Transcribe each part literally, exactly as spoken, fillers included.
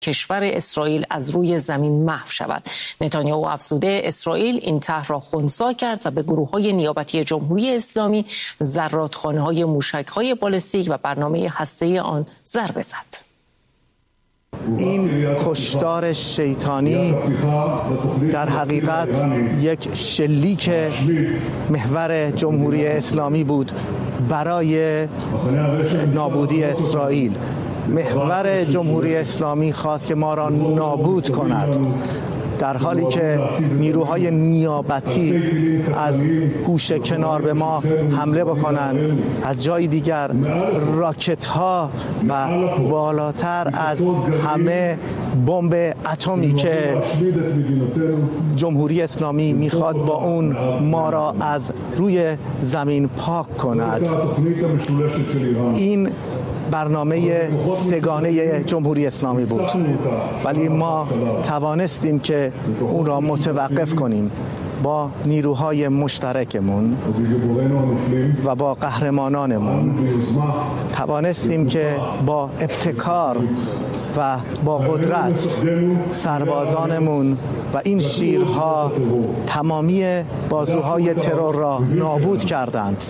کشور اسرائیل از روی زمین محو شود. نتانیاهو افزوده اسرائیل این طرح را خنثی کرد و به گروه‌های نیابتی جمهوری اسلامی زرادخانه‌های موشک‌های بالستیک و برنامه هسته‌ای آن ضربه زد. این کشتار شیطانی در حقیقت یک شلیک محور جمهوری اسلامی بود برای نابودی اسرائیل. محور جمهوری اسلامی خواست که ما را نابود کند، در حالی که نیروهای نیابتی از گوشه کنار به ما حمله بکنند، از جای دیگر راکت ها و بالاتر از همه بمب اتمی که جمهوری اسلامی میخواد با اون ما را از روی زمین پاک کند. این برنامه سگانه جمهوری اسلامی بود، ولی ما توانستیم که اون را متوقف کنیم با نیروهای مشترکمون و با قهرمانانمون. توانستیم که با ابتکار و با قدرت سربازانمون و این شیرها تمامی بازوهای ترور را نابود کردند.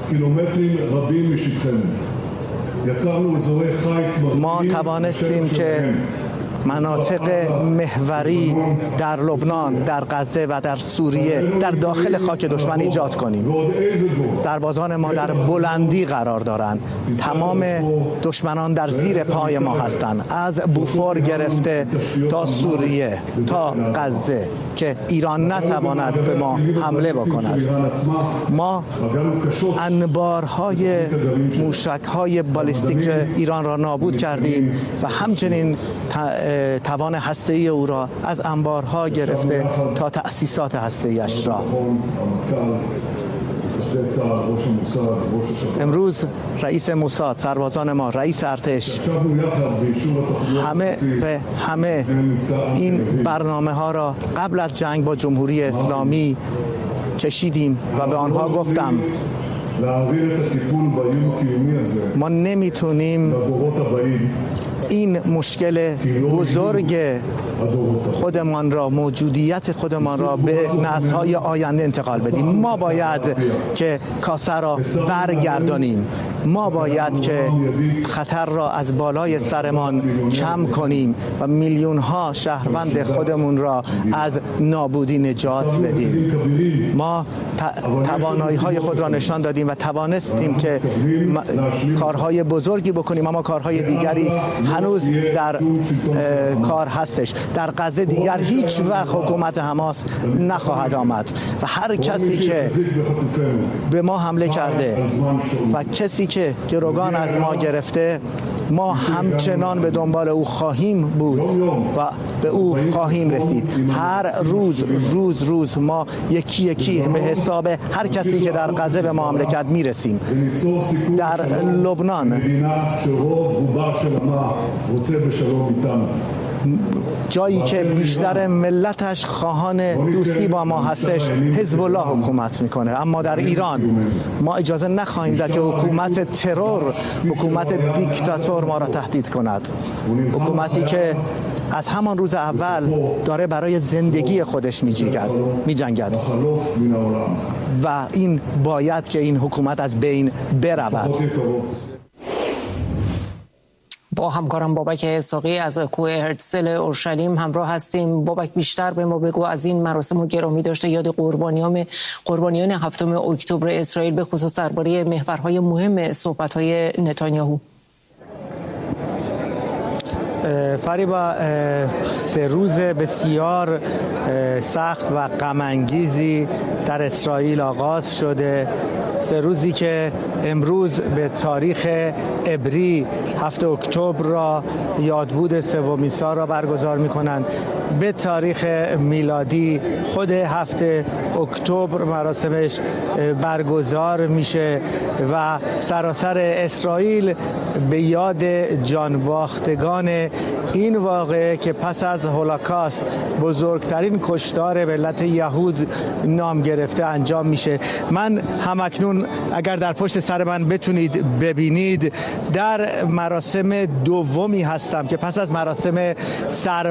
ما توانستیم که مناطق محوری در لبنان، در غزه و در سوریه در داخل خاک دشمن ایجاد کنیم. سربازان ما در بلندی قرار دارند. تمام دشمنان در زیر پای ما هستند، از بوفور گرفته تا سوریه تا غزه، که ایران نتواند به ما حمله بکند. ما انبارهای موشک‌های بالستیک ایران را نابود کردیم و همچنین توان هسته‌ای او را از انبارها گرفته تا تأسیسات هسته‌ایش را. امروز رئیس موساد، سربازان ما، رئیس ارتش، همه به همه این برنامه ها را قبل از جنگ با جمهوری اسلامی کشیدیم و به آنها گفتم ما نمیتونیم این مشکل بزرگ خودمان را، موجودیت خودمان را به نسل‌های آینده انتقال بدیم. ما باید که کاسه را برگردانیم. ما باید که خطر را از بالای سرمان کم کنیم و میلیون ها شهروند خودمون را از نابودی نجات بدیم. ما توانایی های خود را نشان دادیم و توانستیم که کارهای بزرگی بکنیم، اما کارهای دیگری هنوز در کار هستش. در غزه دیگر هیچ وقت حکومت حماس نخواهد آمد و هر کسی که به ما حمله کرده و کسی که گروگان از ما گرفته، ما همچنان به دنبال او خواهیم بود و به او خواهیم رسید. هر روز روز روز ما یکی یکی به حساب هر کسی که در غزه به ما حمله کرد میرسیم. در لبنان جایی که بیشتر ملتش خواهان دوستی با ما هستش، حزب الله حکومت میکنه. اما در ایران ما اجازه نخواهیم داد که حکومت ترور، حکومت دیکتاتور ما را تهدید کند. حکومتی که از همان روز اول داره برای زندگی خودش میجنگد و این باید که این حکومت از بین برود. با همکارم بابک اسحاقی از کوه هرتزل اورشلیم همراه هستیم. بابک، بیشتر به ما بگو از این مراسم گرامی داشته یاد قربانیان قربانیان هفتم اکتبر اسرائیل، به خصوص درباره محورهای مهم صحبت‌های نتانیاهو. فریبا، سه روز بسیار سخت و غم‌انگیزی در اسرائیل آغاز شده. سه روزی که امروز به تاریخ عبری هفت اکتبر را یادبود سومین سال را برگزار می‌کنند. به تاریخ میلادی خود هفت اکتبر مراسمش برگزار میشه و سراسر اسرائیل به یاد جانباختگان این واقعه که پس از هولوکاست بزرگترین کشتار ملت یهود نام گرفته انجام میشه. من همکنون اکنون اگر در پشت سر من بتونید ببینید در مراسم دومی هستم که پس از مراسم سر